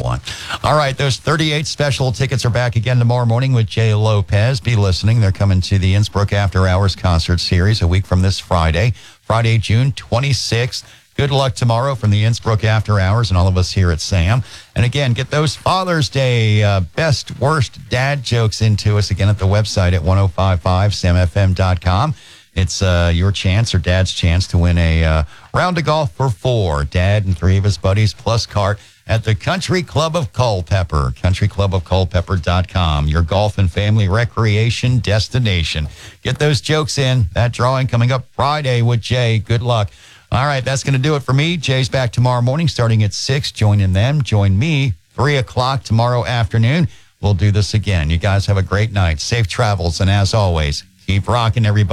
one. All right, those 38 special tickets are back again tomorrow morning with Jay Lopez. Be listening. They're coming to the Innsbruck After Hours concert series a week from this Friday, June 26th. Good luck tomorrow from the Innsbruck After Hours and all of us here at SAM. And again, get those Father's Day best, worst dad jokes into us again at the website at 1055samfm.com. It's your chance or dad's chance to win a round of golf for 4. Dad and 3 of his buddies plus cart at the Country Club of Culpeper, countryclubofculpeper.com, your golf and family recreation destination. Get those jokes in. That drawing coming up Friday with Jay. Good luck. All right, that's going to do it for me. Jay's back tomorrow morning starting at 6. Join them. Join me 3 o'clock tomorrow afternoon. We'll do this again. You guys have a great night. Safe travels. And as always, keep rocking, everybody.